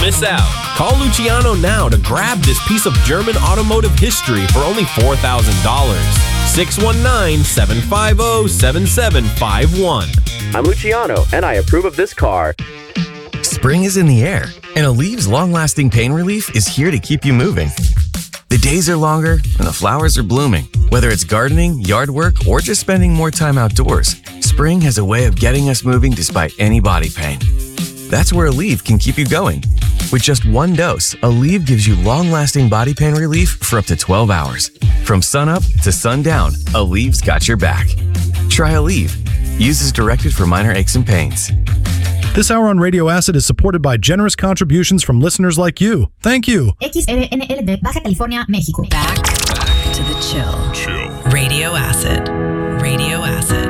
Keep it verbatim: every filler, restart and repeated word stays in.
miss out. Call Luciano now to grab this piece of German automotive history for only four thousand dollars. six one nine, seven five zero, seven seven five one. I'm Luciano, and I approve of this car. Spring is in the air, and Aleve long-lasting pain relief is here to keep you moving. The days are longer, and the flowers are blooming. Whether it's gardening, yard work, or just spending more time outdoors, spring has a way of getting us moving despite any body pain. That's where Aleve can keep you going. With just one dose, Aleve gives you long-lasting body pain relief for up to twelve hours. From sunup to sundown, Aleve's got your back. Try Aleve. Use as directed for minor aches and pains. This hour on Radio Acid is supported by generous contributions from listeners like you. Thank you. X R N L de Baja California, México. Back, back to the chill. Chill. Radio Acid. Radio Acid.